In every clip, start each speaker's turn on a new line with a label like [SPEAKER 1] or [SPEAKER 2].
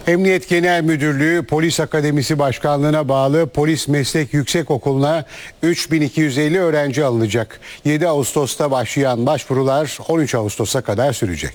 [SPEAKER 1] Emniyet Genel Müdürlüğü Polis Akademisi Başkanlığı'na bağlı Polis Meslek Yüksekokulu'na 3250 öğrenci alınacak. 7 Ağustos'ta başlayan başvurular 13 Ağustos'a kadar sürecek.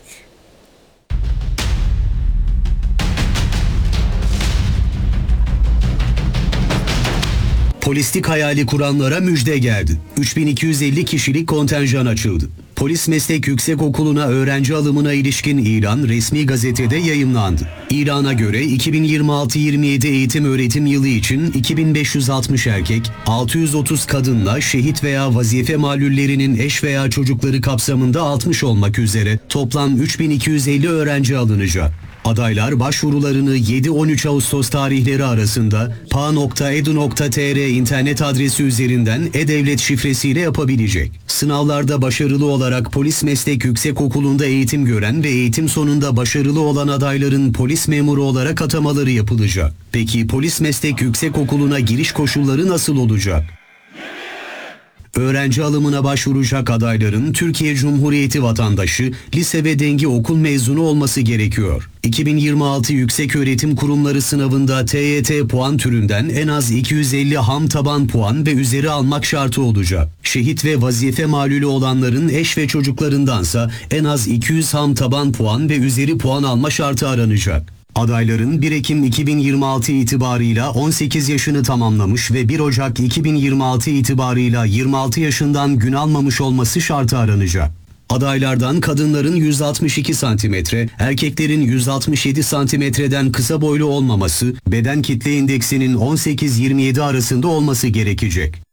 [SPEAKER 2] Polislik hayali kuranlara müjde geldi. 3250 kişilik kontenjan açıldı. Polis Meslek Yüksekokulu'na öğrenci alımına ilişkin ilan resmi gazetede yayımlandı. İlana göre 2026-27 eğitim öğretim yılı için 2560 erkek, 630 kadınla şehit veya vazife malullerinin eş veya çocukları kapsamında 60 olmak üzere toplam 3250 öğrenci alınacak. Adaylar başvurularını 7-13 Ağustos tarihleri arasında pa.edu.tr internet adresi üzerinden e-devlet şifresiyle yapabilecek. Sınavlarda başarılı olarak Polis Meslek Yüksekokulu'nda eğitim gören ve eğitim sonunda başarılı olan adayların polis memuru olarak atamaları yapılacak. Peki Polis Meslek Yüksekokulu'na giriş koşulları nasıl olacak? Öğrenci alımına başvuracak adayların Türkiye Cumhuriyeti vatandaşı, lise ve dengi okul mezunu olması gerekiyor. 2026 Yükseköğretim Kurumları sınavında TYT puan türünden en az 250 ham taban puan ve üzeri almak şartı olacak. Şehit ve vazife malulü olanların eş ve çocuklarındansa en az 200 ham taban puan ve üzeri puan alma şartı aranacak. Adayların 1 Ekim 2026 itibarıyla 18 yaşını tamamlamış ve 1 Ocak 2026 itibarıyla 26 yaşından gün almamış olması şartı aranacak. Adaylardan kadınların 162 santimetre, erkeklerin 167 santimetreden kısa boylu olmaması, beden kitle indeksinin 18-27 arasında olması gerekecek.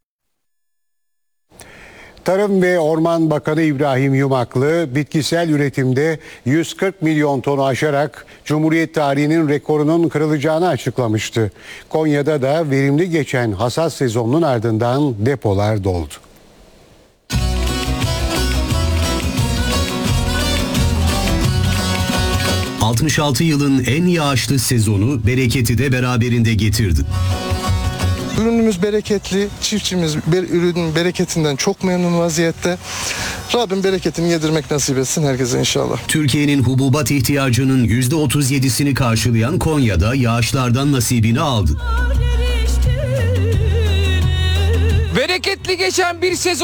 [SPEAKER 1] Tarım ve Orman Bakanı İbrahim Yumaklı, bitkisel üretimde 140 milyon tonu aşarak Cumhuriyet tarihinin rekorunun kırılacağını açıklamıştı. Konya'da da verimli geçen hasat sezonunun ardından depolar doldu.
[SPEAKER 2] ...66 yılın en yağışlı sezonu bereketi de beraberinde getirdi.
[SPEAKER 3] Ürünümüz bereketli, çiftçimiz ürünün bereketinden çok memnun vaziyette. Rabbim bereketini yedirmek nasip etsin herkese inşallah.
[SPEAKER 2] Türkiye'nin hububat ihtiyacının %37'sini karşılayan Konya'da yağışlardan nasibini aldı.
[SPEAKER 4] Bereketli geçen bir sezon